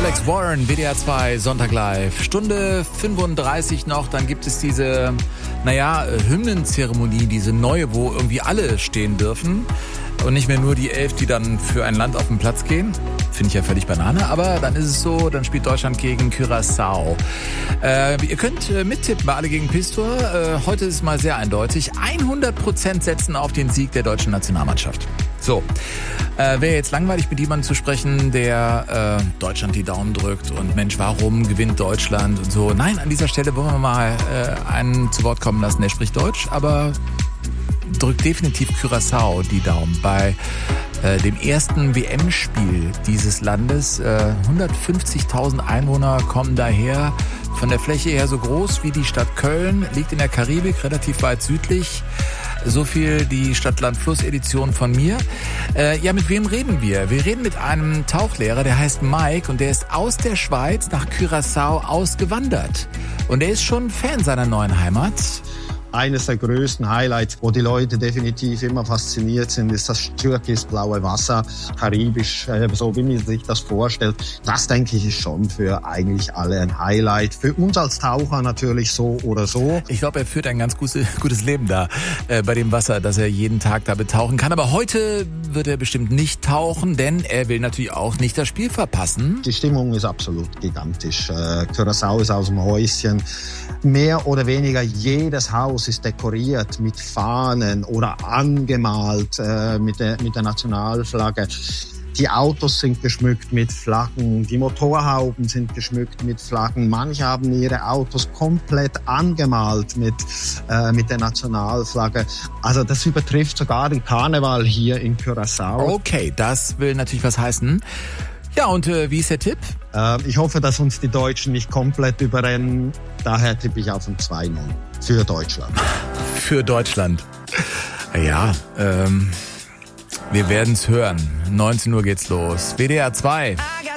Alex Warren, WDR 2, Sonntag live. Stunde 35 noch, dann gibt es diese, Hymnenzeremonie, diese neue, wo irgendwie alle stehen dürfen. Und nicht mehr nur die 11, die dann für ein Land auf den Platz gehen. Finde ich ja völlig Banane, aber dann ist es so, dann spielt Deutschland gegen Curaçao. Ihr könnt mittippen bei Alle gegen Pistor. Heute ist es mal sehr eindeutig. 100% setzen auf den Sieg der deutschen Nationalmannschaft. So, wäre jetzt langweilig, mit jemandem zu sprechen, der Deutschland die Daumen drückt und Mensch, warum gewinnt Deutschland und so. Nein, an dieser Stelle wollen wir mal einen zu Wort kommen lassen, der spricht Deutsch, aber drückt definitiv Curaçao die Daumen bei dem ersten WM-Spiel dieses Landes. 150.000 Einwohner kommen daher, von der Fläche her so groß wie die Stadt Köln, liegt in der Karibik, relativ weit südlich. So viel die Stadt-Land-Fluss-Edition von mir. Mit wem reden wir? Wir reden mit einem Tauchlehrer, der heißt Mike und der ist aus der Schweiz nach Curaçao ausgewandert. Und er ist schon Fan seiner neuen Heimat. Eines der größten Highlights, wo die Leute definitiv immer fasziniert sind, ist das türkisblaue Wasser, karibisch, so wie man sich das vorstellt. Das, denke ich, ist schon für eigentlich alle ein Highlight. Für uns als Taucher natürlich so oder so. Ich glaube, er führt ein ganz gutes Leben da bei dem Wasser, dass er jeden Tag da betauchen kann. Aber heute wird er bestimmt nicht tauchen, denn er will natürlich auch nicht das Spiel verpassen. Die Stimmung ist absolut gigantisch. Curaçao ist aus dem Häuschen. Mehr oder weniger jedes Haus ist dekoriert mit Fahnen oder angemalt mit der Nationalflagge. Die Autos sind geschmückt mit Flaggen, die Motorhauben sind geschmückt mit Flaggen. Manche haben ihre Autos komplett angemalt mit der Nationalflagge. Also das übertrifft sogar den Karneval hier in Curaçao. Okay, das will natürlich was heißen. Ja, und wie ist der Tipp? Ich hoffe, dass uns die Deutschen nicht komplett überrennen. Daher tippe ich auf ein 2-0 für Deutschland. Für Deutschland. Ja, wir werden's hören. 19 Uhr geht's los. WDR 2.